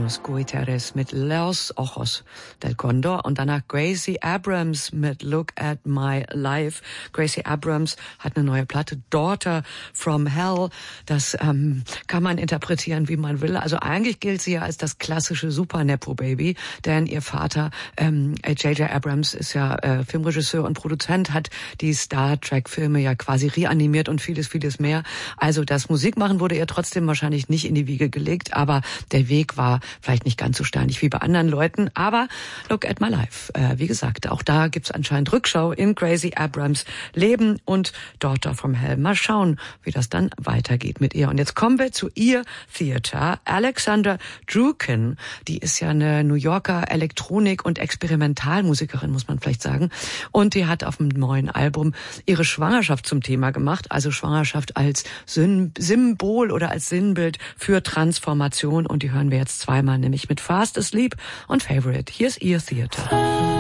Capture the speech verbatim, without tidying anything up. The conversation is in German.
Los Guiteres mit Los Ojos del Condor und danach Gracie Abrams mit Look at My Life. Gracie Abrams hat eine neue Platte, Daughter from Hell. Das ähm, kann man interpretieren, wie man will. Also eigentlich gilt sie ja als das klassische Super-Nepo-Baby, denn ihr Vater, ähm, J J Abrams, ist ja äh, Filmregisseur und Produzent, hat die Star Trek-Filme ja quasi reanimiert und vieles, vieles mehr. Also das Musikmachen wurde ihr trotzdem wahrscheinlich nicht in die Wiege gelegt, aber der Weg war vielleicht nicht ganz so steinig wie bei anderen Leuten. Aber Look at My Life. Äh, wie gesagt, auch da gibt's anscheinend Rückschau in Gracie Abrams Leben und Daughter from Hell. Mal schauen, wie das dann weitergeht mit ihr. Und jetzt kommen wir zu ihr Theater. Alexandra Druken, die ist ja eine New Yorker Elektronik- und Experimentalmusikerin, muss man vielleicht sagen. Und die hat auf dem neuen Album ihre Schwangerschaft zum Thema gemacht. Also Schwangerschaft als Symbol oder als Sinnbild für Transformation. Und die hören wir jetzt zweimal, nämlich mit Fast Asleep und Favorite. Hier ist ihr Theater.